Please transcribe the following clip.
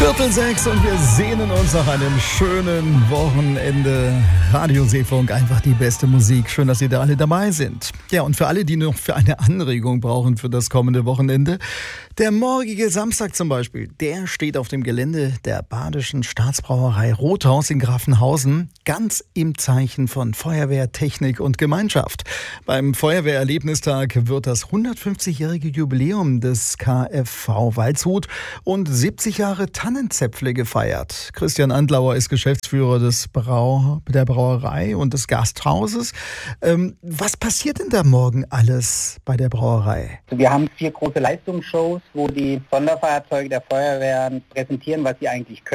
5:45 und wir sehnen uns nach einem schönen Wochenende. Radio Seefunk, einfach die beste Musik. Schön, dass ihr da alle dabei sind. Ja, und für alle, die noch für eine Anregung brauchen für das kommende Wochenende, der morgige Samstag zum Beispiel, der steht auf dem Gelände der Badischen Staatsbrauerei Rothaus in Grafenhausen, ganz im Zeichen von Feuerwehr, Technik und Gemeinschaft. Beim Feuerwehrerlebnistag wird das 150-jährige Jubiläum des KfV Waldshut und 70 Jahre Tannenzäpfle gefeiert. Christian Andlauer ist Geschäftsführer der Brauerei und des Gasthauses. Was passiert denn da morgen alles bei der Brauerei? Wir haben 4 große Leistungsshows, wo die Sonderfahrzeuge der Feuerwehren präsentieren, was sie eigentlich können.